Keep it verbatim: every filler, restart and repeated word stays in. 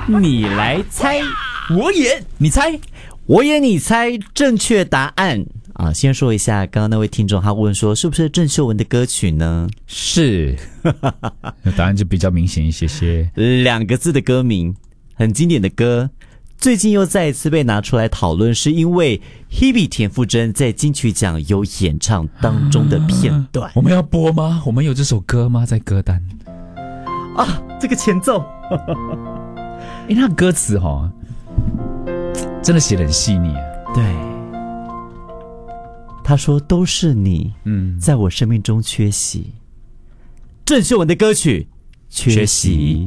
你来猜， 我演你猜， 我演你猜，正确答案啊！先说一下，刚刚那位听众他问说，是不是郑秀文的歌曲呢？ 是，那答案就比较明显一些些。 两个字的歌名，很经典的歌，最近又再一次被拿出来讨论，是因为 Hebe 田馥甄在金曲奖有演唱当中的片段。 啊、我们要播吗？我们有这首歌吗？在歌单啊，这个前奏， 哎，那歌词哈、哦，真的写得很细腻、啊。 对，他说都是你，嗯，在我生命中缺席。郑秀文的歌曲《缺席》。